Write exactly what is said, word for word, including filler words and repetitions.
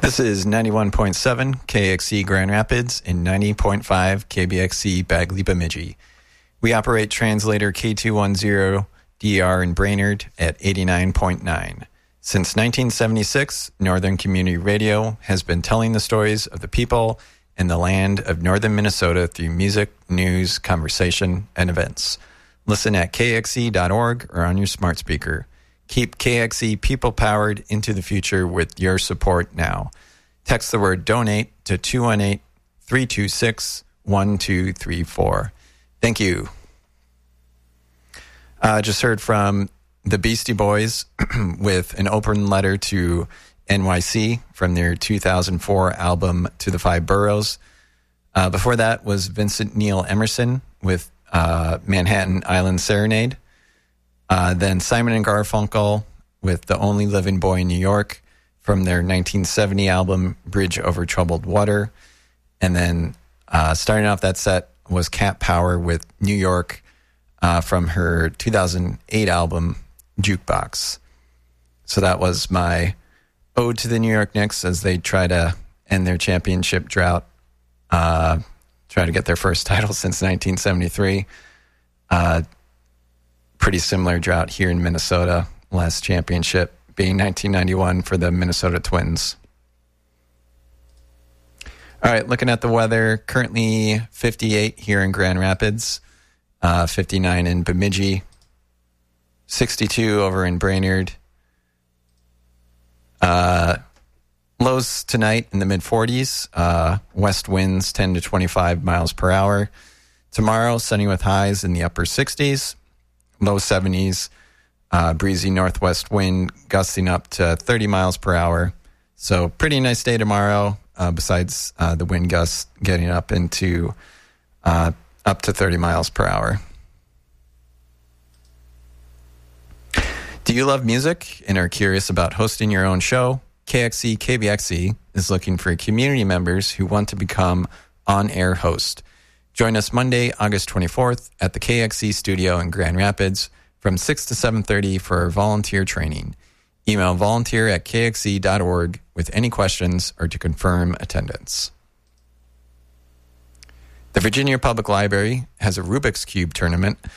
This is ninety-one point seven K X C Grand Rapids and ninety point five K B X C Bagley Bemidji. We operate translator K two ten D R in Brainerd at eighty-nine point nine. Since nineteen seventy-six, Northern Community Radio has been telling the stories of the people and the land of northern Minnesota through music, news, conversation, and events. Listen at K X C dot org or on your smart speaker. Keep K X C people-powered into the future with your support now. Text the word donate to two one eight, three two six, one two three four. Thank you. I uh, just heard from the Beastie Boys with an open letter to N Y C from their two thousand four album To the Five Boroughs. Uh, before that was Vincent Neil Emerson with uh, Manhattan Island Serenade. Uh, then Simon and Garfunkel with The Only Living Boy in New York from their nineteen seventy album Bridge Over Troubled Water. And then uh, starting off that set was Cat Power with New York uh, from her two thousand eight album Jukebox. So that was my ode to the New York Knicks as they try to end their championship drought, uh, try to get their first title since nineteen seventy-three. Uh, pretty similar drought here in Minnesota. Last championship being nineteen ninety-one for the Minnesota Twins. All right, looking at the weather, currently fifty-eight here in Grand Rapids, uh, fifty-nine in Bemidji, sixty-two over in Brainerd. Uh, lows tonight in the mid-forties, uh, west winds ten to twenty-five miles per hour. Tomorrow, sunny with highs in the upper sixties. Low seventies, uh, breezy northwest wind gusting up to thirty miles per hour. So pretty nice day tomorrow, uh, besides uh, the wind gusts getting up into uh, up to thirty miles per hour. Do you love music and are curious about hosting your own show? K X C K B X C is looking for community members who want to become on-air host. Join us Monday, August twenty-fourth at the K X C studio in Grand Rapids from six to seven thirty for our volunteer training. Email volunteer at K X C dot org with any questions or to confirm attendance. The Virginia Public Library has a Rubik's Cube tournament